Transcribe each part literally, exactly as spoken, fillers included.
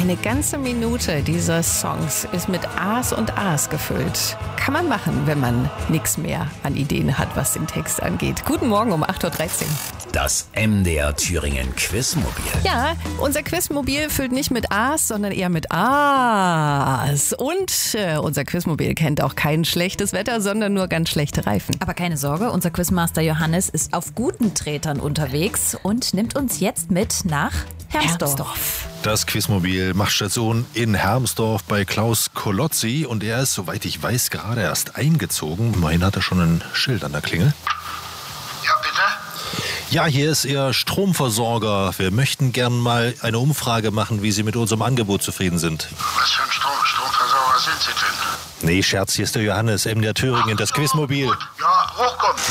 Eine ganze Minute dieses Songs ist mit A's und A's gefüllt. Kann man machen, wenn man nichts mehr an Ideen hat, was den Text angeht. Guten Morgen um acht Uhr dreizehn. Das M D R Thüringen Quizmobil. Ja, unser Quizmobil füllt nicht mit A's, sondern eher mit A's. Und äh, unser Quizmobil kennt auch kein schlechtes Wetter, sondern nur ganz schlechte Reifen. Aber keine Sorge, unser Quizmaster Johannes ist auf guten Tretern unterwegs und nimmt uns jetzt mit nach Hermsdorf. Hermsdorf. Das Quizmobil macht Station in Hermsdorf bei Klaus Kolozzi und er ist, soweit ich weiß, gerade erst eingezogen. Immerhin hat er schon ein Schild an der Klingel. Ja, bitte? Ja, hier ist Ihr Stromversorger. Wir möchten gern mal eine Umfrage machen, wie Sie mit unserem Angebot zufrieden sind. Was für ein Strom, Stromversorger sind Sie denn? Nee, Scherz, hier ist der Johannes, M D R Thüringen, das Quizmobil. Gut, ja, hochkommen.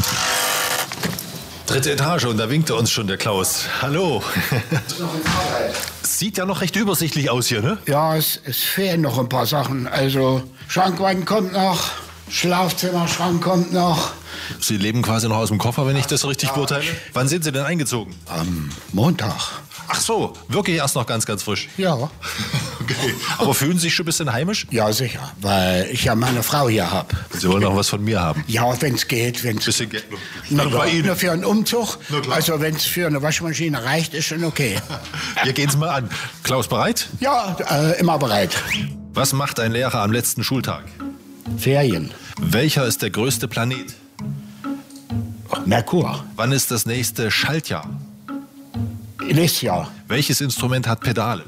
Dritte Etage und da winkt uns schon der Klaus. Hallo. Sieht ja noch recht übersichtlich aus hier, ne? Ja, es, es fehlen noch ein paar Sachen. Also, Schrankwand kommt noch, Schlafzimmerschrank kommt noch. Sie leben quasi noch aus dem Koffer, wenn ich das richtig beurteile. Wann sind Sie denn eingezogen? Am Montag. Ach so, wirklich erst noch ganz, ganz frisch. Ja. Okay. Aber fühlen Sie sich schon ein bisschen heimisch? Ja, sicher, weil ich ja meine Frau hier habe. Sie wollen auch was von mir haben. Ja, wenn es geht. Wenn's Bisschen Geld. Na, Nur bei Ihnen. Nur für einen Umzug. Na klar. Also wenn es für eine Waschmaschine reicht, ist schon okay. Wir gehen's mal an. Klaus, bereit? Ja, äh, immer bereit. Was macht ein Lehrer am letzten Schultag? Ferien. Welcher ist der größte Planet? Merkur. Wann ist das nächste Schaltjahr? Nächstes Jahr. Welches Instrument hat Pedale?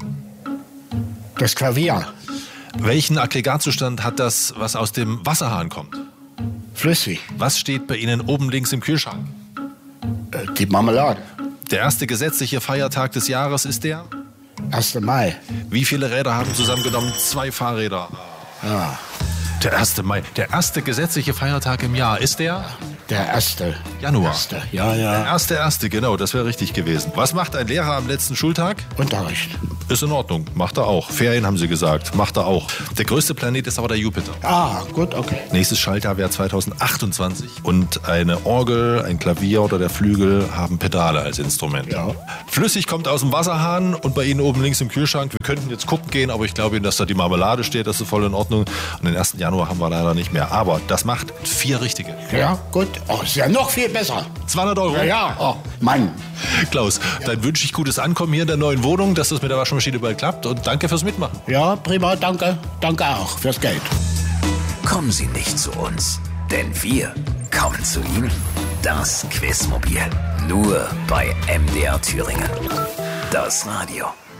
Das Klavier. Welchen Aggregatzustand hat das, was aus dem Wasserhahn kommt? Flüssig. Was steht bei Ihnen oben links im Kühlschrank? Äh, die Marmelade. Der erste gesetzliche Feiertag des Jahres ist der? erster Mai. Wie viele Räder haben zusammengenommen zwei Fahrräder? Ja. Der erste Mai. Der erste gesetzliche Feiertag im Jahr ist der? Der erste. Januar. Erste. Ja, Der ja. erste, erste, genau, das wäre richtig gewesen. Was macht ein Lehrer am letzten Schultag? Unterricht. Ist in Ordnung, macht er auch. Ferien haben Sie gesagt, macht er auch. Der größte Planet ist aber der Jupiter. Ah, gut, okay. Nächstes Schaltjahr wäre zweitausendachtundzwanzig. Und eine Orgel, ein Klavier oder der Flügel haben Pedale als Instrument. Ja. Flüssig kommt aus dem Wasserhahn und bei Ihnen oben links im Kühlschrank. Wir könnten jetzt gucken gehen, aber ich glaube Ihnen, dass da die Marmelade steht. Das ist voll in Ordnung. Und den ersten Januar haben wir leider nicht mehr. Aber das macht vier richtige. Ja, gut. Oh, ist ja noch viel besser. zweihundert Euro. Ja, ja. Oh, Mann. Klaus, dann wünsche ich gutes Ankommen hier in der neuen Wohnung, dass das mit der Waschmaschine bald klappt. Und danke fürs Mitmachen. Ja, prima, danke. Danke auch fürs Geld. Kommen Sie nicht zu uns, denn wir kommen zu Ihnen. Das Quizmobil. Nur bei M D R Thüringen. Das Radio.